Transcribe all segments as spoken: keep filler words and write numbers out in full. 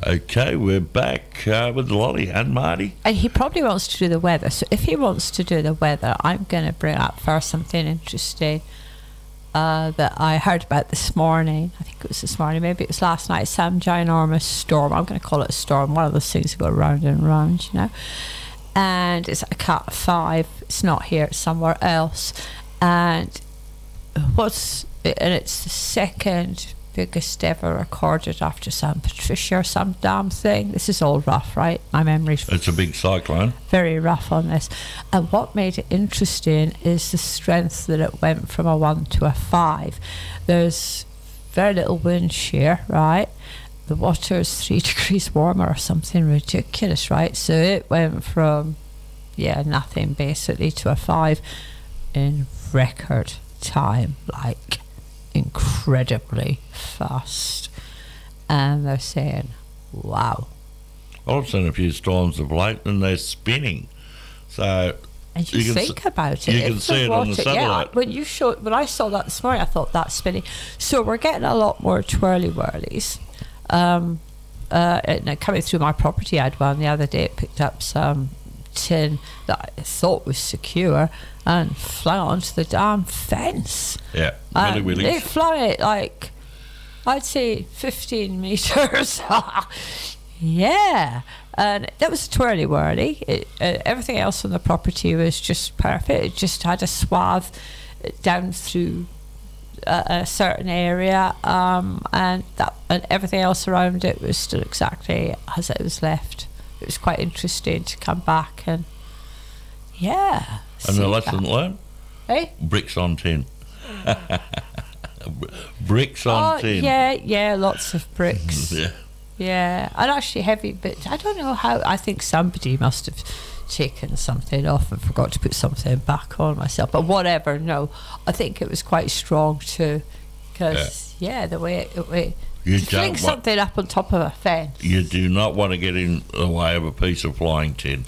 Okay, we're back uh, with Lolly and Marty. And he probably wants to do the weather. So if he wants to do the weather, I'm going to bring up first something interesting uh, that I heard about this morning. I think it was this morning, maybe it was last night. Some ginormous storm. I'm going to call it a storm. One of those things that go round and round, you know. And it's a cat five. It's not here, it's somewhere else. And what's and it's the second biggest ever recorded after San Patricia or some damn thing. This is all rough, right? My memory's It's a big cyclone. Very rough on this. And what made it interesting is the strength that it went from a one to a five. There's very little wind shear, right? The water is three degrees warmer or something ridiculous, right? So it went from, yeah, nothing basically to a five in record time, like incredibly fast. And they're saying, wow. I've seen a few storms of late and they're spinning. So and you, you think s- about it. You can see it water, on the satellite. Yeah, when you showed, when I saw that this morning, I thought that's spinning. So we're getting a lot more twirly whirlies. Um, uh, and coming through my property, I had one the other day. It picked up some tin that I thought was secure and flung onto the damn fence. Yeah, and willy they flung it like, I'd say fifteen metres. Yeah, and that was a twirly whirly. It, uh, everything else on the property was just perfect. It just had a swath down through a, a certain area, um, and that and everything else around it was still exactly as it was left. It was quite interesting to come back and yeah. And the lesson learned? Eh? Bricks on tin. Bricks on oh, tin. Yeah, yeah, lots of bricks. yeah. Yeah, and actually heavy, but I don't know how. I think somebody must have taken something off and forgot to put something back on myself. But whatever, no, I think it was quite strong too, because yeah. yeah, the way it, the way You to fling something up on top of a fence. You do not want to get in the way of a piece of flying tin.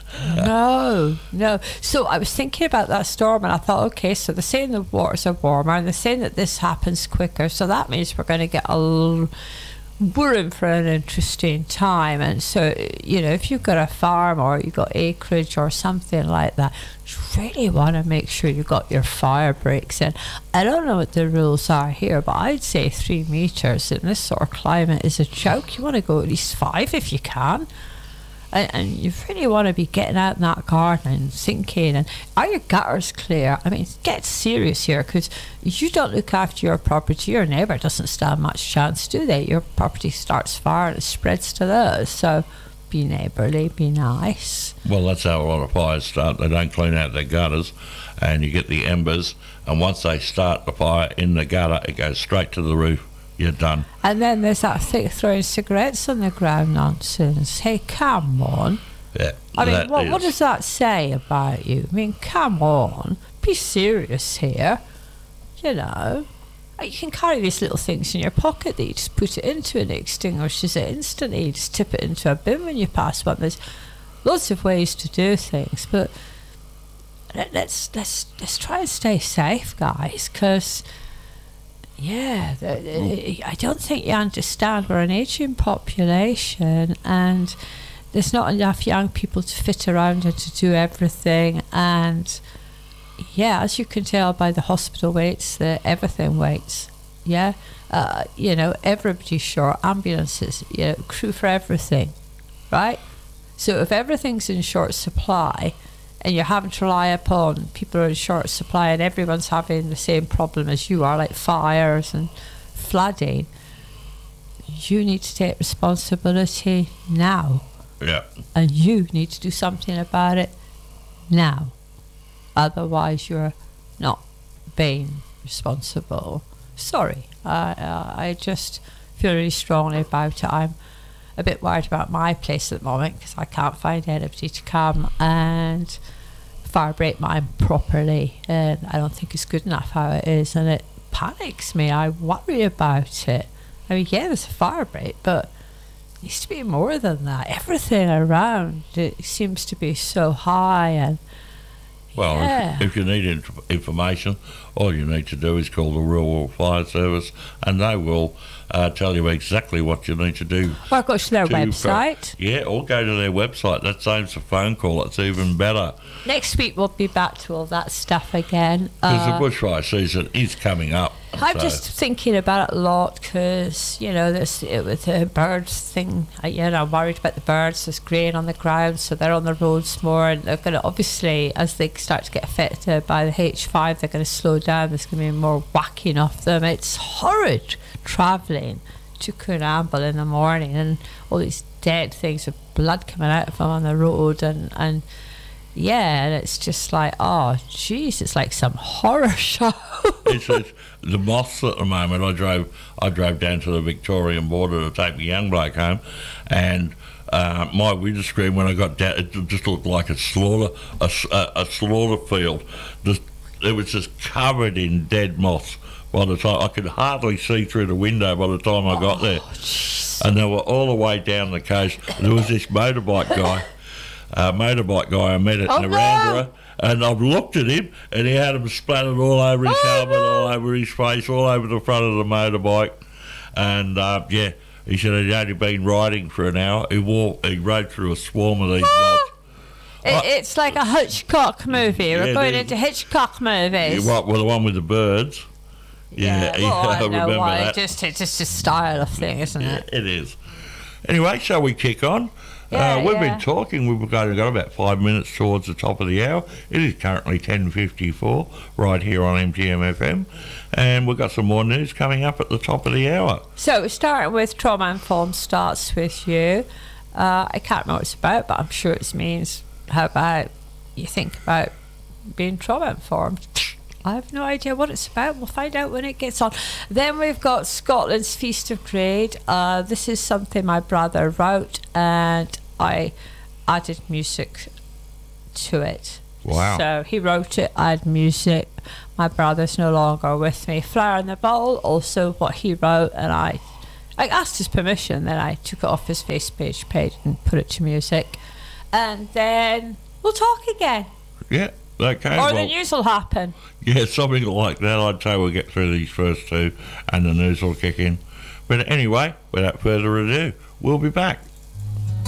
No, no. So I was thinking about that storm and I thought, okay, so they're saying the waters are warmer and they're saying that this happens quicker, so that means we're going to get a l- we're in for an interesting time. And so, you know, if you've got a farm or you've got acreage or something like that, you really want to make sure you've got your fire breaks in. I don't know what the rules are here, but I'd say three metres in this sort of climate is a joke. You want to go at least five if you can. And, and you really want to be getting out in that garden and thinking, and are your gutters clear? I mean, get serious here, because you don't look after your property, your neighbour doesn't stand much chance, do they? Your property starts fire and it spreads to theirs. So be neighbourly, be nice. Well, that's how a lot of fires start. They don't clean out their gutters, and you get the embers, and once they start the fire in the gutter, it goes straight to the roof. You're done. And then there's that thing throwing cigarettes on the ground nonsense. Hey, come on. Yeah. I mean, what, what does that say about you? I mean, come on. Be serious here. You know. You can carry these little things in your pocket that you just put it into and it extinguishes it instantly. You just tip it into a bin when you pass one. There's lots of ways to do things, but let's let's let's try and stay safe, guys, because yeah, the, the, I don't think you understand we're an ageing population and there's not enough young people to fit around and to do everything. And yeah, as you can tell by the hospital waits, the everything waits. Yeah, uh, you know, everybody's short. Ambulances, you know, crew for everything, right? So if everything's in short supply and you're having to rely upon people who are in short supply and everyone's having the same problem as you are, like fires and flooding, you need to take responsibility now. Yeah. And you need to do something about it now. Otherwise, you're not being responsible. Sorry, I, uh, I just feel really strongly about it. I'm a bit worried about my place at the moment because I can't find anybody to come and fire break mine properly, and I don't think it's good enough how it is, and it panics me. I worry about it. I mean, yeah, there's a fire break, but it needs to be more than that. Everything around it seems to be so high, and Well, Yeah. if, if you need in- information, all you need to do is call the Rural Fire Service, and they will uh, tell you exactly what you need to do. Or go to their to- website. Yeah, or go to their website. That saves a phone call. It's even better. Next week we'll be back to all that stuff again. Because Uh, the bushfire season is coming up. I'm so- just thinking about it a lot because, you know, this it, with the birds thing, I, you know, I'm worried about the birds. There's grain on the ground, so they're on the roads more, and they're going to, obviously, as they start to get affected by the H five, they're going to slow down. There's going to be more whacking of them. It's horrid travelling to Coonamble in the morning and all these dead things with blood coming out of them on the road, and, and yeah, and it's just like, oh, jeez, it's like some horror show. it's, it's the moths at the moment. I drove I drove down to the Victorian border to take my young bloke home, and uh, my windscreen when I got down, it just looked like a slaughter a, s- a- a slaughter field. Just, it was just covered in dead moths. By the time I could hardly see through the window by the time I got there, and they were all the way down the coast. There was this motorbike guy. Uh, motorbike guy I met at Oh, Narangara, no. and I've looked at him, and he had them splattered all over his Oh, helmet, no. all over his face, all over the front of the motorbike. And uh, yeah, he said he'd only been riding for an hour. He walked, he rode through a swarm of these moths. It, it's like a Hitchcock movie. We're Yeah, going they- into Hitchcock movies. What, well, the one with the birds? Yeah, well, I I know remember why. that. Just, it's just a style of thing, isn't Yeah, it? it is. Anyway, shall we kick on? Yeah, uh, we've yeah. been talking. We've only got about five minutes towards the top of the hour. It is currently ten fifty-four right here on M T M F M, and we've got some more news coming up at the top of the hour. So we're starting with Trauma Informed starts with you. Uh, I can't remember what it's about, but I'm sure it means how about you think about being trauma informed. I have no idea what it's about. We'll find out when it gets on. Then we've got Scotland's Feast of Grade. Uh, this is something my brother wrote, and I added music to it. Wow. So he wrote it, I had music. My brother's no longer with me. Flower in the Bowl, also what he wrote, and I, I asked his permission. Then I took it off his Facebook page and put it to music, and then we'll talk again, Yeah, okay. or well, the news will happen. yeah, something like that. I'd say we'll get through these first two, and the news will kick in. But anyway, without further ado, we'll be back.